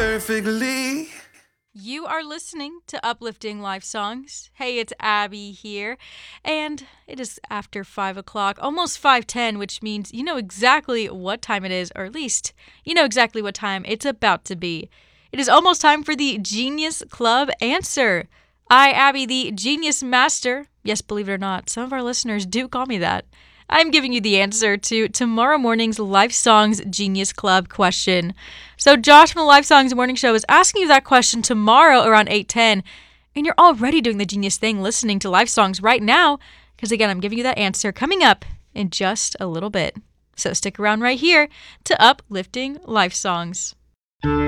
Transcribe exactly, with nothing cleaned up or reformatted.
perfectly. You are listening to Uplifting Life Songs. Hey, it's Abby here, and it is after five o'clock, almost five ten, which means you know exactly what time it is, or at least you know exactly what time it's about to be. It is almost time for the Genius Club answer. I, Abby, the Genius Master, yes, believe it or not, some of our listeners do call me that. I'm giving you the answer to tomorrow morning's Life Songs Genius Club question. So Josh from the Life Songs Morning Show is asking you that question tomorrow around eight ten, and you're already doing the genius thing listening to Life Songs right now, because again, I'm giving you that answer coming up in just a little bit. So stick around right here to Uplifting Life Songs.